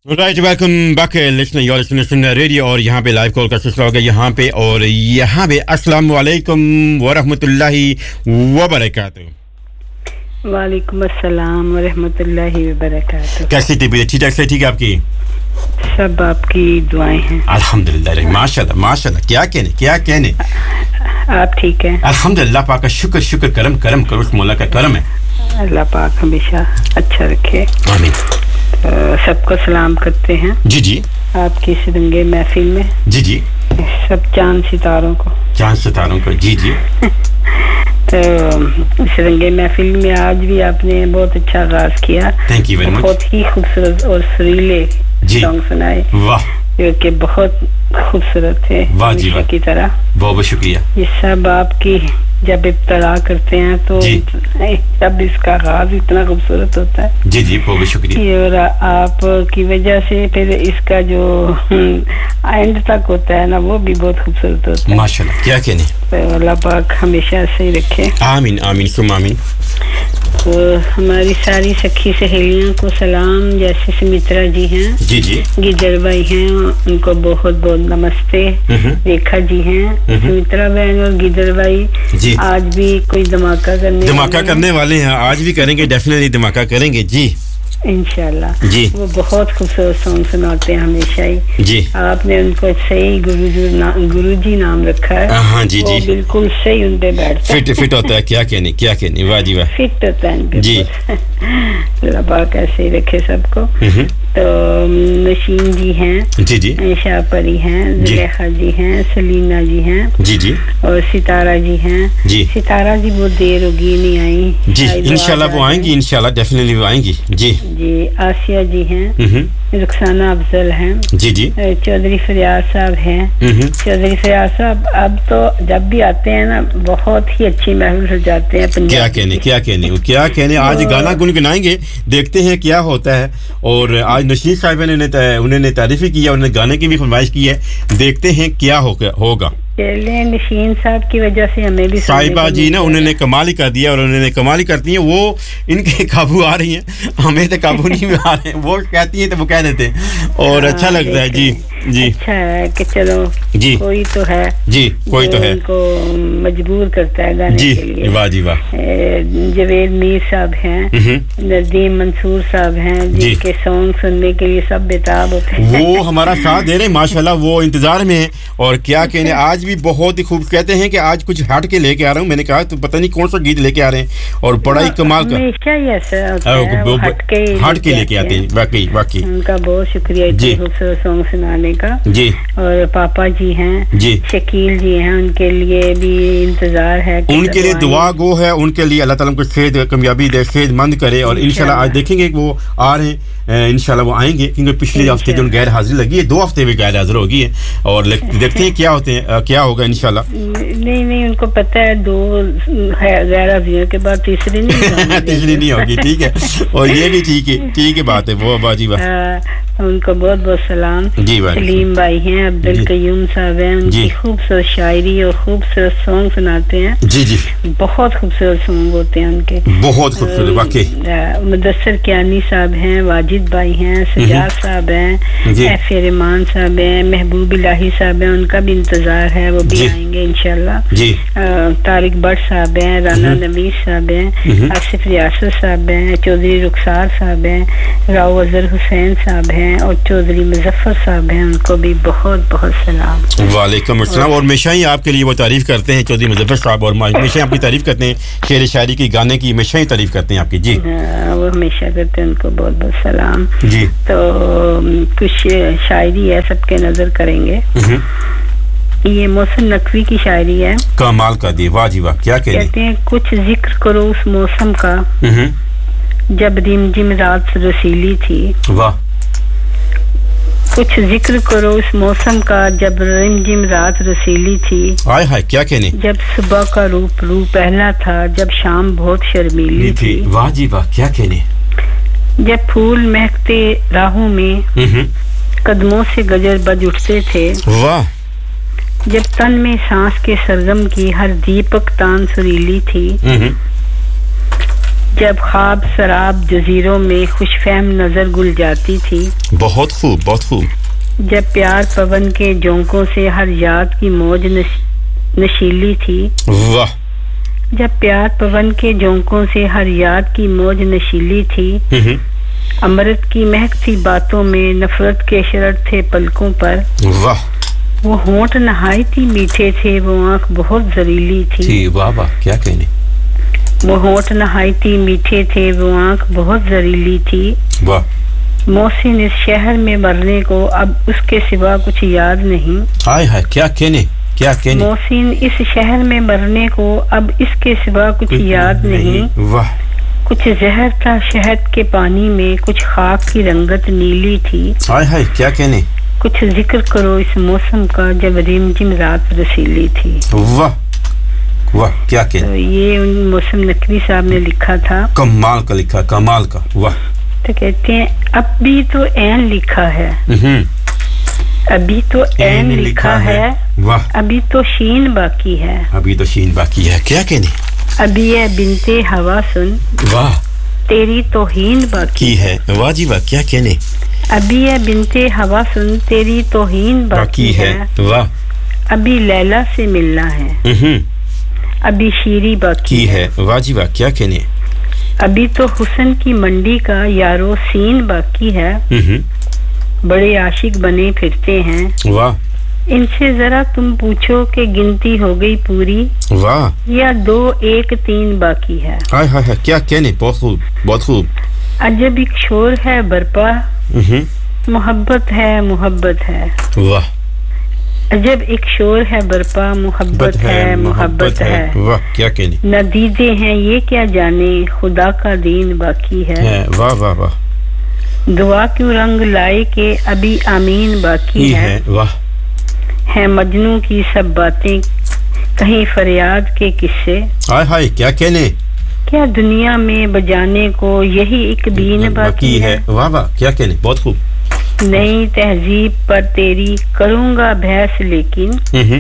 Right welcome back listener your listening radio और यहाँ पे लाइव कॉल का सिलसिला होगा यहाँ पे और यहाँ पे अस्सलाम वालेकुम व रहमतुल्लाहि व बरकातहू। वालेकुम अस्सलाम व रहमतुल्लाहि व बरकातहू। कैसी तबीयत ठीक है? ठीक है आपकी? सब आपकी दुआएं हैं अल्हम्दुलिल्लाह माशाल्लाह माशाल्लाह। क्या कहने आप ठीक हैं? अल्हम्दुलिल्लाह पाक का शुक्र करम करो उस मौला का करम है। अल्लाह पाक हमेशा अच्छा रखे आमीन। सबको सलाम करते हैं जी आपकी इस रंगे महफिल में जी सब चांद सितारों को जी तो इस रंगे महफिल में आज भी आपने बहुत अच्छा आगाज किया। Thank you very much. बहुत ही खूबसूरत और सुरीले सॉन्ग सुनाए। वाह जो कि बहुत खूबसूरत थे हमेशा की तरह। बहुत शुक्रिया। ये सब आपकी जब इब्तिदा करते हैं तो जब इसका आगाज इतना खूबसूरत होता है। जी बहुत शुक्रिया। और आपकी वजह से फिर इसका जो एंड तक होता है ना वो भी बहुत खूबसूरत होता है माशाल्लाह। क्या कहने तो अल्लाह पाक हमेशा ऐसे ही रखे। आमीन आमीन सुम आमीन। तो हमारी सारी सखी सहेलियों को सलाम। जैसे सुमित्रा जी हैं जी गिदर भाई हैं उनको बहुत बहुत नमस्ते। रेखा जी हैं सुमित्रा बहन और गिदर भाई आज भी कोई धमाका करने वाले हैं। आज भी करेंगे डेफिनेटली धमाका करेंगे जी इंशाल्लाह जी। वो बहुत खूबसूरत सॉन्ग सुनाते हैं हमेशा ही जी। आपने उनको सही गुरुजी नाम रखा है। हाँ जी बिल्कुल सही उन पे बैठता है। फिट होता है। क्या कहने वाह जी वाह। फिट होता है जी। अल्लाह पाक ऐसे ही रखे सबको। तो नशीन जी हैं जी ऐशा परी हैं जुलेखा जी हैं सलीना जी हैं जी और सितारा जी हैं जी। सितारा जी बहुत देर होगी नहीं आई जी। इंशाल्लाह वो आएंगी इंशाल्लाह डेफिनेटली वो आएंगी जी। आसिया जी हैं रुखसाना अफजल हैं जी चौधरी फरियाद साहब हैं। चौधरी फरियाद साहब अब तो जब भी आते हैं ना बहुत ही अच्छी महफिल हो जाते हैं। क्या कहने आज गाना गुनगुनाएंगे देखते हैं क्या होता है। और आज नशीद साहब ने उन्होंने तारीफ की है उन्होंने गाने की भी फरमाइश की है। देखते हैं क्या होगा। नशीन साहब की वजह से हमें भी साहिबा जी ना उन्होंने कमाल ही कर दिया और उन्होंने कमाल ही करती हैं। वो इनके काबू आ रही हैं हमें तो काबू नहीं आ रहे हैं। वो कहती हैं तो वो कह देते हैं और अच्छा लगता है जी अच्छा है कि चलो जी कोई तो है उनको मजबूर करता है गाने जी के लिए। वाह जी वाह। जवेद मीर साहब हैं नदीम मंसूर साहब हैं जिनके सॉन्ग सुनने के लिए सब बेताब होते हैं। वो हमारा साथ दे रहे हैं माशाल्लाह। वो इंतजार में है और क्या कहने आज भी बहुत ही खूब कहते हैं कि आज कुछ हट के लेके आ रहा हूँ। मैंने कहा तो पता नहीं कौन सा गीत लेके आ रहे हैं और बड़ा ही कमाल का हट के लेके आते हैं। वाकई उनका बहुत शुक्रिया खूबसूरत सॉन्ग सुनाने का जी। और पापा जी हैं जी शकील जी हैं उनके लिए भी इंतजार है उनके लिए दुआ गो है उनके लिए अल्लाह ताला उनको सेहत कामयाबी दे सेहतमंद करे और इंशाल्लाह आज देखेंगे वो आ रहे हैं इंशाल्लाह वो आएंगे क्योंकि पिछले हफ्ते जो गैर हाजिरी लगी है 2 हफ्ते में गैर हाजिर होगी है और देखते हैं क्या होगा इंशाल्लाह। नहीं उनको पता है 2 गैर हाजिरियों के बाद तीसरी नहीं होगी ठीक है और ये भी ठीक है बात है वो बाजी वाह। उनको बहुत बहुत सलाम जी। सलीम भाई हैं अब्दुल कयूम साहब हैं उनकी खूबसूरत शायरी और खूबसूरत सॉन्ग सुनाते हैं जी बहुत खूबसूरत सॉन्ग होते हैं उनके बहुत खूबसूरत वाकई। मुदस्सर कियानी साहब हैं वाजिद भाई हैं सजाद साहब हैं एफ रहमान साहब हैं महबूब इलाही साहब हैं उनका भी इंतजार है वो भी आएंगे इंशाल्लाह जी। तारिक भट्ट साहब हैं राना नवीस साहब हैं आसिफ रियासत साहब हैं चौधरी रुखसार साहब हैं राव अजहर हुसैन साहब हैं और चौधरी मुजफ्फर साहब हैं उनको भी बहुत बहुत सलाम। वालेकुम अस्सलाम। और हमेशा ही आपके लिए वो तारीफ करते हैं चौधरी मुजफ्फर साहब और हमेशा आपकी तारीफ करते हैं शेर शायरी की गाने की हमेशा ही तारीफ करते हैं आपकी जी। वो हमेशा करते हैं उनको बहुत बहुत सलाम जी। तो कुछ शायरी है सबके नजर करेंगे। ये मौसम नकवी की शायरी है कमाल का दी वाह जी वाह। क्या कहते हैं कुछ जिक्र करो उस मौसम का जब रिमझिम रात रसीली थी। वाह। कुछ जिक्र करो उस मौसम का जब रिमझिम रात रसीली थी। हाय क्या कहने जब सुबह का रूप पहला था जब शाम बहुत शर्मीली थी। वाह जी वाह। क्या कहने जब फूल महकते राहों में कदमों से गजर बज उठते थे। वाह। जब तन में सांस के सरगम की हर दीपक तान सुरीली थी। जब ख्वाब शराब जजीरों में खुशफहम नजर गुल जाती थी बहुत खूब बहुत खूब जब प्यार पवन के झोंकों से हर याद की मौज नशीली थी वाह जब प्यार पवन के झोंकों से हर याद की मौज नशीली थी अमृत की महक थी बातों में नफरत के शरर थे पलकों पर वाह वो होंठ नहायती मीठे थे वो आंख बहुत जरीली थी वाह वाह क्या कहने वो होंठ नहायती मीठे थे वो आंख बहुत जरीली थी वाह मोहसिन इस शहर में मरने को अब उसके सिवा कुछ याद नहीं हाय हाय क्या कहने मोहसिन इस शहर में मरने को अब इसके सिवा कुछ याद नहीं वाह कुछ जहर था शहद के पानी में कुछ खाक की रंगत नीली थी हाय हाय क्या कहने कुछ जिक्र करो इस मौसम का जब रिमझिम रात रसीली थी वाह वाह क्या कहने तो ये उन मौसम नकवी साहब ने लिखा था कमाल का लिखा कमाल का वाह तो कहते हैं अब भी तो ऐन लिखा है अभी तो ऐन लिखा है वाह अभी तो शीन बाकी है अभी तो शीन बाकी है क्या कहने अभी है बिनते हवा सुन वाह तेरी तौहीन बाकी है वाह जी वाह क्या कहने अभी है बिनते हवा सुन तेरी तौहीन बाकी है वाह अभी लैला से मिलना है अभी शीरी बाकी है वाह जी वाह क्या कहने अभी तो हुस्न की मंडी का यारो सीन बाकी है बड़े आशिक बने फिरते हैं वाह इनसे जरा तुम पूछो कि गिनती हो गई पूरी वाह या 2 1 3 बाकी है हाय हाय क्या कहने बहुत खूब अजब एक शोर है बरपा मोहब्बत है वाह अजब एक शोर है बरपा मोहब्बत है वाह क्या कहने नदीजे हैं ये क्या जाने खुदा का दीन बाकी है वाह वाह वाह दुआ क्यों रंग लाए के अभी आमीन बाकी है वाह है मजनू की सब बातें कहीं फरियाद के किस्से हाय हाय क्या कहने क्या दुनिया में बजाने को यही एक बीन बाकी है वाह वाह क्या कहने बहुत खूब नई तहजीब पर तेरी करूंगा बहस लेकिन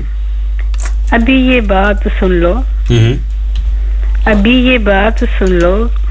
अभी ये बात सुन लो अभी ये बात सुन लो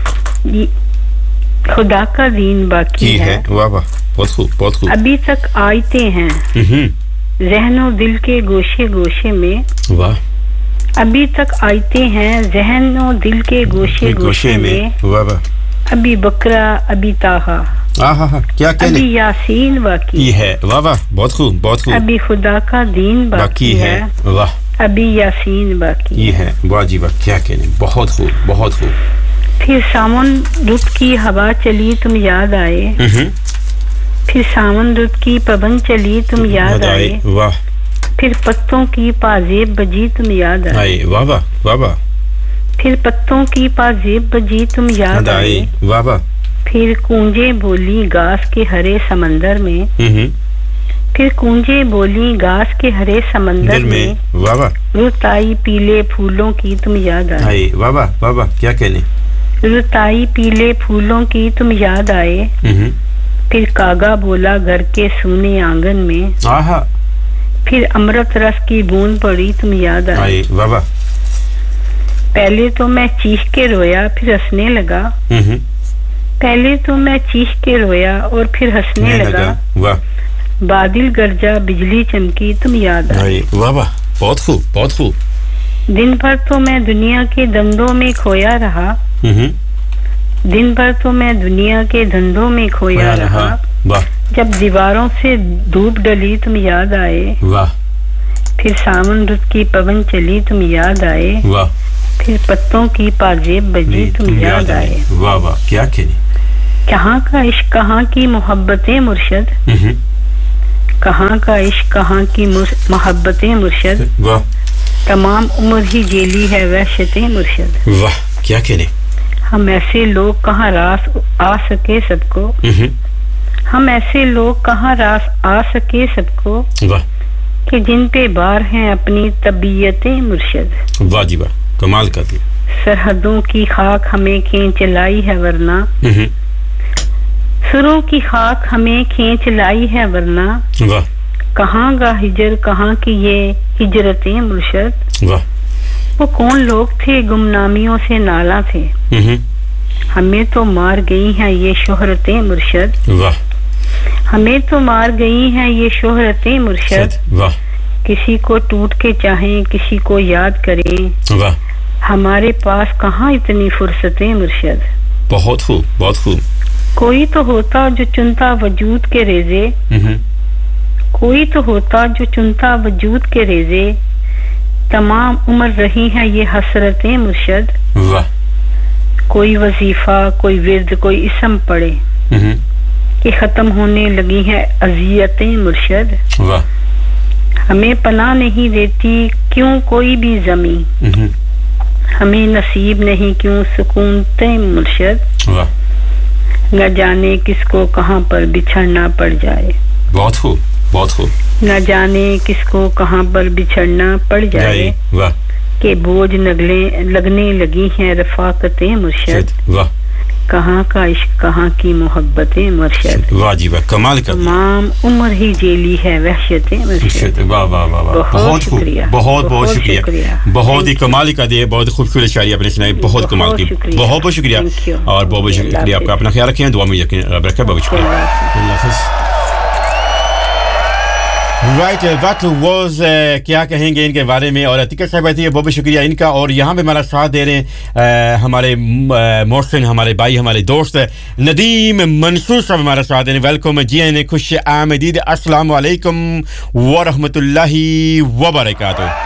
खुदा का दीन बाकी है वाह वाह बहुत खूब अभी तक आयते हैं ज़हनो दिल के गोशे गोशे में वाह अभी तक आयते हैं ज़हनो दिल के गोशे गोशे में वाह वाह अभी बकरा अभी ताहा क्या कहने अभी यासीन बाकी है वाह वाह बहुत खूब अभी खुदा का दीन बाकी है वाह अभी यासीन बाकी है वाह जी वाह क्या कहने बहुत खूब फिर सावन रुत की हवा चली तुम याद आए फिर सावन रुत की पवन चली तुम याद आए वाह फिर पत्तों की पाजेब बजी तुम याद आए वाह वाह फिर पत्तों की पाजेब बजी तुम याद आए वाह वाह फिर कूंजे बोली घास के हरे समंदर में फिर कूंजे बोली घास के हरे समंदर में वाह वाह रुताई पीले फूलों की तुम याद आए वाह वाह क्या कहने रुताई पीले फूलों की तुम याद आए फिर कागा बोला घर के सूने आंगन में फिर अमृत रस की बूंद पड़ी तुम याद आए वाह वाह पहले तो मैं चीख के रोया फिर हंसने लगा पहले तो मैं चीख के रोया और फिर हंसने लगा वाह बादल गरजा बिजली चमकी तुम याद आए वाह वाह बहुत खूब दिन भर तो मैं दुनिया के धंधों में खोया रहा दिन भर तो मैं दुनिया के धंधों में खोया रहा जब दीवारों से धूप डली तुम याद आए वाह फिर सावन रुत की पवन चली तुम याद आए वाह फिर पत्तों की पाजेब बजी तुम याद आए वाह वाह क्या कहने कहाँ का इश्क कहाँ की मोहब्बतें मुर्शद कहाँ का इश्क कहाँ की मोहब्बतें मुर्शद वाह तमाम उम्र ही जेली है वहशतें मुर्शद वाह क्या कहने हम ऐसे लोग कहाँ रास आ सके सबको हम ऐसे लोग कहाँ रास आ सके सबको वाह कि जिन पे बार हैं अपनी तबीयतें मुर्शद वाह जी वाह कमाल कर दिया सरहदों की खाक हमें खींच लाई है वरना सुरों की खाक हमें खींच लाई है वरना वाह कहाँ गा हिजर कहाँ की ये हिजरतें मुर्शद वाह वो कौन लोग थे गुमनामियों से नाला थे हमें तो मार गई हैं ये शोहरतें मुर्शद वाह हमें तो मार गई हैं ये शोहरतें मुर्शद वाह किसी को टूट के चाहें किसी को याद करें वाह हमारे पास कहाँ इतनी फुर्सतें मुर्शद बहुत खूब कोई तो होता जो चुनता वजूद के रेजे कोई तो होता जो चुनता वजूद के रेजे तमाम उम्र रही हैं ये हसरतें मुर्शद वाह कोई वजीफा कोई विर्द कोई इसम पढ़े कि खत्म होने लगी हैं अजियतें मुर्शद वाह हमें पनाह नहीं देती क्यों कोई भी जमी हमें नसीब नहीं क्यों सुकूनतें मुर्शद वाह न जाने किसको कहाँ पर बिछड़ना पड़ जाए बहुत खूब न जाने किसको कहाँ पर बिछड़ना पड़ जाए वाह के बोझ लगने लगी हैं रफाकतें मुर्शद वाह कहाँ का इश्क कहाँ की मोहब्बतें मुर्शद वाह जी वाह कमाल कर तमाम उम्र ही जेली है वहशतें मुर्शद वाह वाह वाह वाह बहुत शुक्रिया बहुत शुक्रिया बहुत ही कमाल का दिए बहुत खूबसूरत शायरी आपने सुनाई बहुत कमाल की बहुत शुक्रिया और बहुत शुक्रिया आपका अपना ख्याल रखें दुआ में यकीन रखें शुक्रिया राइट व्हाट वाज क्या कहेंगे इनके बारे में और अतिका साहब है बहुत शुक्रिया इनका और यहाँ पे हमारा साथ दे रहे हैं हमारे मोहसिन हमारे भाई हमारे दोस्त नदीम मंसूर साहब हमारा साथ दे रहे हैं वेलकम जी आने खुश आमदीद अस्सलाम वालेकुम व रहमतुल्लाहि व बरकातहू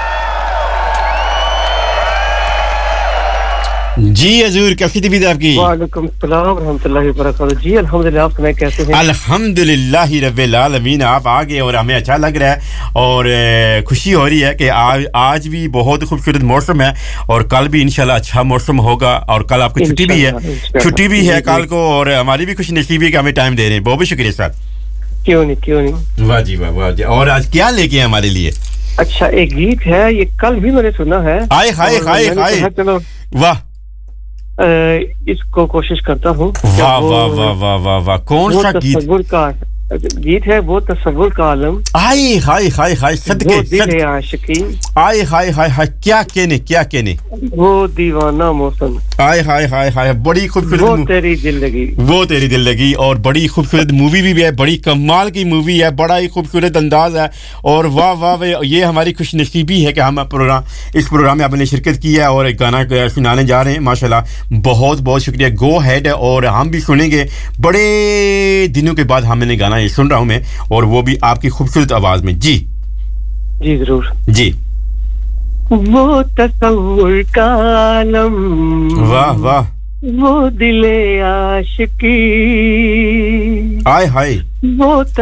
जी हजूर कैसी तबीयत आपकी वालेकुम सलाम रहमतुल्लाहि व बरकातहू जी अल्हम्दुलिल्लाह आप सुनाएं कैसे हैं अल्हम्दुलिल्लाह रब्बिल आलमीन आप आ गए और हमें अच्छा लग रहा है और खुशी हो रही है कि आज भी बहुत खूबसूरत मौसम है और कल भी इंशाल्लाह अच्छा मौसम होगा और कल आपकी छुट्टी भी है कल को और हमारी भी खुश नसीबी है कि हमें टाइम दे रहे हैं बहुत शुक्रिया सर क्यों नहीं वाह जी वाह जी और आज क्या लेके हमारे लिए अच्छा एक गीत है ये कल भी मैंने सुना है आए हाय चलो वाह इसको कोशिश करता हूँ वाह वाह वाह वाह वाह वाह कौन सा गीत है वो तसव्वुर का आलम आए हाय सदके आशिकी आए हाय क्या कहने वो दीवाना मौसम आए हाय बड़ी खूबसूरत वो तेरी दिल लगी और बड़ी खूबसूरत मूवी भी है बड़ी कमाल की मूवी है बड़ा ही खूबसूरत अंदाज है और वाह ये हमारी खुशनसीबी है कि हम इस प्रोग्राम में आपने शिरकत की है और गाना सुनाने जा रहे हैं माशाल्लाह बहुत शुक्रिया गो हेड और हम भी सुनेंगे बड़े दिनों के बाद हमने गाना ये सुन रहा हूं मैं और वो भी आपकी खूबसूरत आवाज में जी जरूर जी वो तसव्वुर का आलम वाह वो दिले आशिकी आय हाय वो